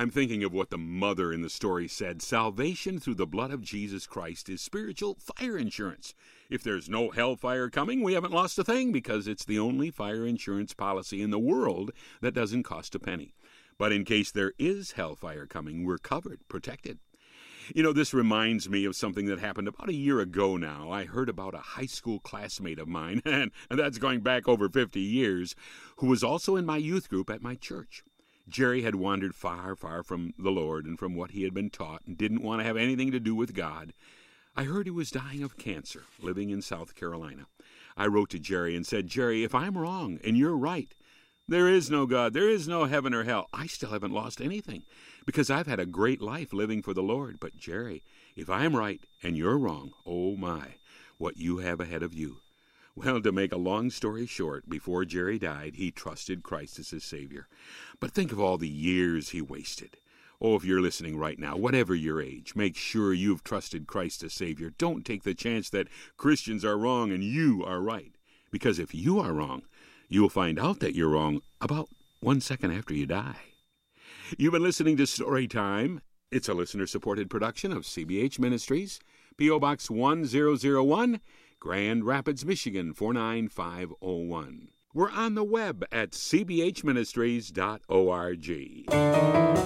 I'm thinking of what the mother in the story said. Salvation through the blood of Jesus Christ is spiritual fire insurance. If there's no hellfire coming, we haven't lost a thing because it's the only fire insurance policy in the world that doesn't cost a penny. But in case there is hellfire coming, we're covered, protected. You know, this reminds me of something that happened about a year ago now. I heard about a high school classmate of mine, and that's going back over 50 years, who was also in my youth group at my church. Jerry had wandered far, far from the Lord and from what he had been taught and didn't want to have anything to do with God. I heard he was dying of cancer, living in South Carolina. I wrote to Jerry and said, Jerry, if I'm wrong and you're right, there is no God, there is no heaven or hell, I still haven't lost anything because I've had a great life living for the Lord. But Jerry, if I'm right and you're wrong, oh my, what you have ahead of you. Well, to make a long story short, before Jerry died, he trusted Christ as his Savior. But think of all the years he wasted. Oh, if you're listening right now, whatever your age, make sure you've trusted Christ as Savior. Don't take the chance that Christians are wrong and you are right. Because if you are wrong, you will find out that you're wrong about 1 second after you die. You've been listening to Storytime. It's a listener-supported production of CBH Ministries, P.O. Box 1001, Grand Rapids, Michigan 49501. We're on the web at cbhministries.org.